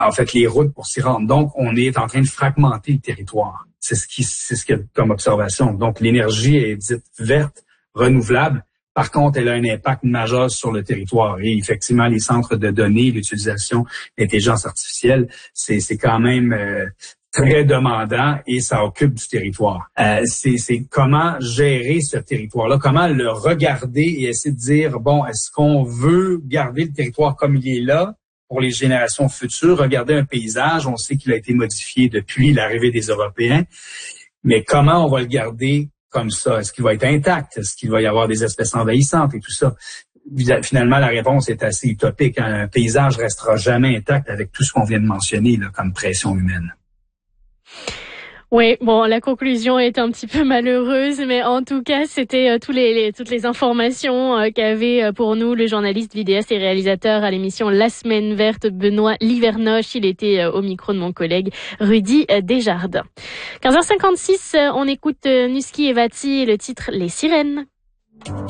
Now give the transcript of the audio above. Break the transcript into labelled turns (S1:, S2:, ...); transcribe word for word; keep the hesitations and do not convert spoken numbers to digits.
S1: en fait, les routes pour s'y rendre. Donc, on est en train de fragmenter le territoire. C'est ce qui, c'est ce qu'il y a comme observation. Donc, l'énergie est dite verte, renouvelable. Par contre, elle a un impact majeur sur le territoire. Et effectivement, les centres de données, l'utilisation d'intelligence artificielle, c'est, c'est quand même euh, très demandant et ça occupe du territoire. Euh, c'est, c'est comment gérer ce territoire-là, comment le regarder et essayer de dire, bon, est-ce qu'on veut garder le territoire comme il est là pour les générations futures? Regarder un paysage, on sait qu'il a été modifié depuis l'arrivée des Européens, mais comment on va le garder comme ça? Est-ce qu'il va être intact? Est-ce qu'il va y avoir des espèces envahissantes et tout ça? Finalement, la réponse est assez utopique. Un paysage restera jamais intact avec tout ce qu'on vient de mentionner là, comme pression humaine.
S2: Oui, bon, la conclusion est un petit peu malheureuse, mais en tout cas, c'était euh, tous les, les, toutes les informations euh, qu'avait euh, pour nous le journaliste, vidéaste et réalisateur à l'émission La Semaine Verte, Benoît Livernoche. Il était euh, au micro de mon collègue Rudy euh, Desjardins. quinze heures cinquante-six, euh, on écoute euh, Nuski et Vati et le titre Les Sirènes.